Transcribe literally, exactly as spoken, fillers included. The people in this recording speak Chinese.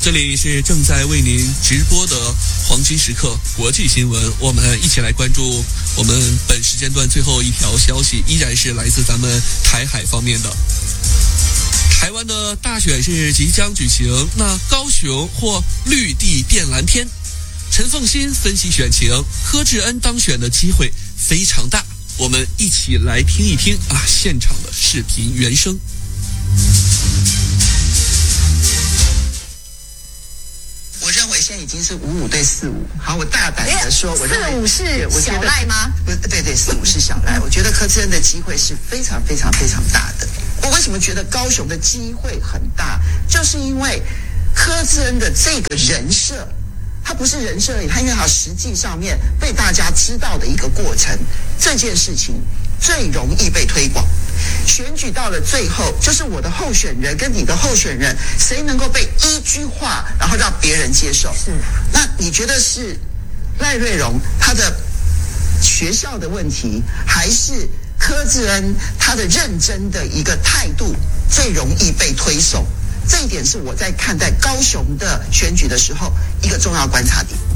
这里是正在为您直播的黄金时刻国际新闻，我们一起来关注我们本时间段最后一条消息，依然是来自咱们台海方面的。台湾的大选是即将举行，那高雄或绿地变蓝天？陈凤馨分析选情，柯志恩当选的机会非常大，我们一起来听一听啊现场的视频原声。 我认为现在已经是五五对四五。好，我大胆的说，我认为四五是小赖吗？ 不，对对，四五是小赖。我觉得柯志恩的机会是非常非常非常大的。我为什么觉得高雄的机会很大？就是因为柯志恩的这个人设，他不是人设而已，他因为他实际上面被大家知道的一个过程，这件事情最容易被推广。选举到了最后，就是我的候选人跟你的候选人，谁能够被一句话，然后让别人接受？是。那你觉得是赖瑞荣他的学校的问题，还是柯志恩他的认真的一个态度最容易被推送？这一点是我在看待高雄的选举的时候一个重要观察点。